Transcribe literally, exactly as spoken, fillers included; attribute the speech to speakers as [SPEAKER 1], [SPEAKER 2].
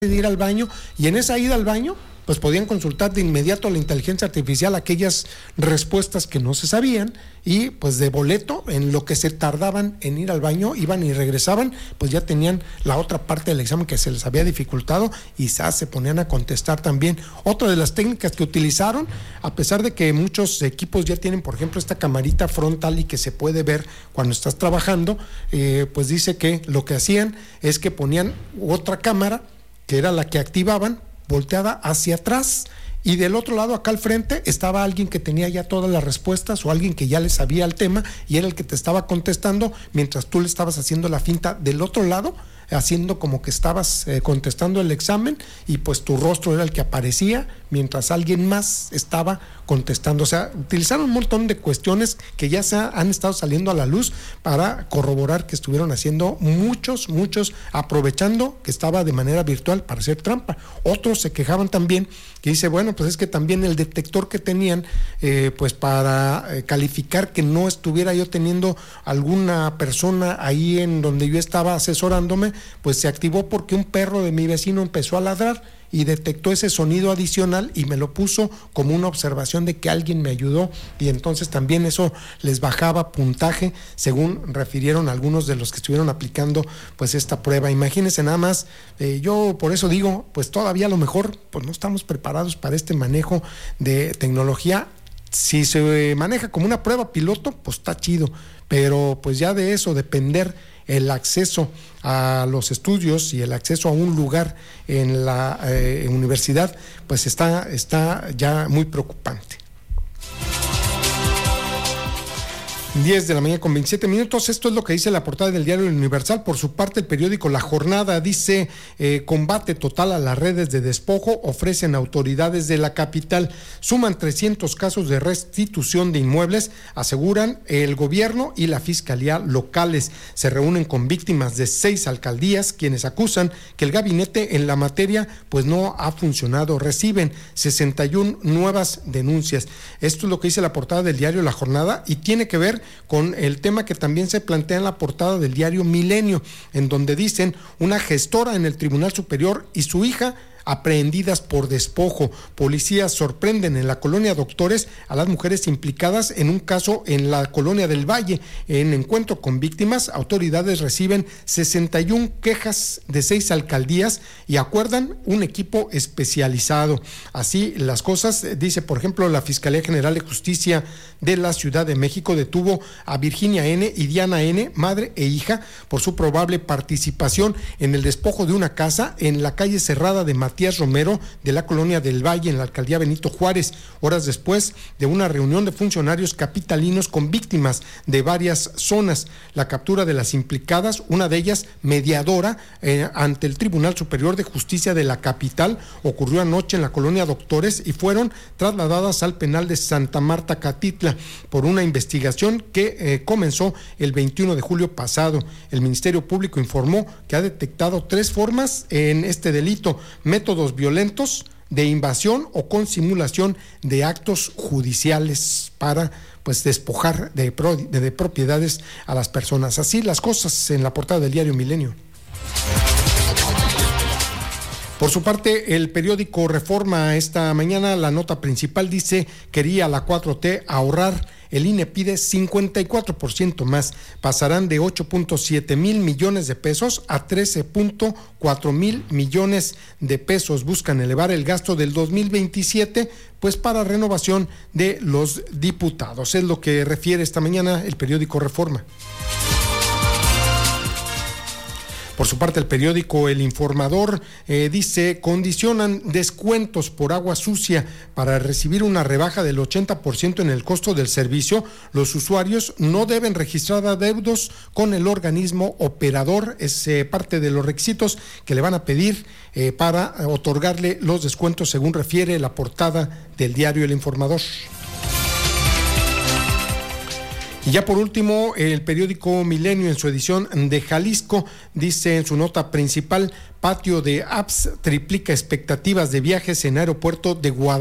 [SPEAKER 1] de ir al baño, y en esa ida al baño pues podían consultar de inmediato a la inteligencia artificial aquellas respuestas que no se sabían, y pues de boleto, en lo que se tardaban en ir al baño, iban y regresaban, pues ya tenían la otra parte del examen que se les había dificultado y ya se ponían a contestar también. Otra de las técnicas que utilizaron, a pesar de que muchos equipos ya tienen, por ejemplo, esta camarita frontal y que se puede ver cuando estás trabajando, eh, pues dice que lo que hacían es que ponían otra cámara, que era la que activaban, volteada hacia atrás, y del otro lado, acá al frente, estaba alguien que tenía ya todas las respuestas, o alguien que ya le sabía el tema y era el que te estaba contestando mientras tú le estabas haciendo la finta del otro lado, haciendo como que estabas eh, contestando el examen, y pues tu rostro era el que aparecía mientras alguien más estaba contestando. O sea, utilizaron un montón de cuestiones que ya se han estado saliendo a la luz para corroborar que estuvieron haciendo muchos, muchos, aprovechando que estaba de manera virtual para hacer trampa. Otros se quejaban también, que dice, bueno, pues es que también el detector que tenían, eh, pues para eh, calificar que no estuviera yo teniendo alguna persona ahí en donde yo estaba asesorándome, pues se activó porque un perro de mi vecino empezó a ladrar y detectó ese sonido adicional y me lo puso como una observación de que alguien me ayudó, y entonces también eso les bajaba puntaje, según refirieron algunos de los que estuvieron aplicando pues esta prueba. Imagínense nada más, eh, yo por eso digo, pues todavía a lo mejor pues no estamos preparados para este manejo de tecnología. Si se maneja como una prueba piloto, pues está chido, pero pues ya de eso depender el acceso a los estudios y el acceso a un lugar en la eh, universidad, pues está, está ya muy preocupante. diez de la mañana con veintisiete minutos. Esto es lo que dice la portada del diario El Universal. Por su parte, el periódico La Jornada dice, eh, combate total a las redes de despojo ofrecen autoridades de la capital. Suman trescientos casos de restitución de inmuebles, aseguran el gobierno y la fiscalía locales. Se reúnen con víctimas de seis alcaldías, quienes acusan que el gabinete en la materia pues no ha funcionado. Reciben sesenta y una nuevas denuncias. Esto es lo que dice la portada del diario La Jornada, y tiene que ver con el tema que también se plantea en la portada del diario Milenio, en donde dicen una gestora en el Tribunal Superior y su hija aprehendidas por despojo. Policías sorprenden en la colonia Doctores a las mujeres implicadas en un caso en la colonia del Valle. En encuentro con víctimas, autoridades reciben sesenta y una quejas de seis alcaldías y acuerdan un equipo especializado. Así las cosas, dice, por ejemplo, la Fiscalía General de Justicia de la Ciudad de México detuvo a Virginia N. y Diana N., madre e hija, por su probable participación en el despojo de una casa en la calle Cerrada de Matías Romero de la colonia del Valle, en la alcaldía Benito Juárez, horas después de una reunión de funcionarios capitalinos con víctimas de varias zonas. La captura de las implicadas, una de ellas mediadora eh, ante el Tribunal Superior de Justicia de la capital, ocurrió anoche en la colonia Doctores y fueron trasladadas al penal de Santa Marta Catitla por una investigación que eh, comenzó el veintiuno de julio pasado. El Ministerio Público informó que ha detectado tres formas en este delito: métodos violentos, de invasión o con simulación de actos judiciales para pues despojar de, pro, de, de propiedades a las personas. Así las cosas en la portada del diario Milenio. Por su parte, el periódico Reforma esta mañana, la nota principal dice, quería la cuatro T ahorrar. El I N E pide cincuenta y cuatro por ciento más, pasarán de ocho punto siete mil millones de pesos a trece punto cuatro mil millones de pesos. Buscan elevar el gasto del dos mil veintisiete, pues para renovación de los diputados. Es lo que refiere esta mañana el periódico Reforma. Por su parte, el periódico El Informador eh, dice, condicionan descuentos por agua sucia para recibir una rebaja del ochenta por ciento en el costo del servicio. Los usuarios no deben registrar adeudos con el organismo operador. Es eh, parte de los requisitos que le van a pedir eh, para otorgarle los descuentos, según refiere la portada del diario El Informador. Y ya por último, el periódico Milenio, en su edición de Jalisco, dice en su nota principal, patio de apps triplica expectativas de viajes en aeropuerto de Guadalajara.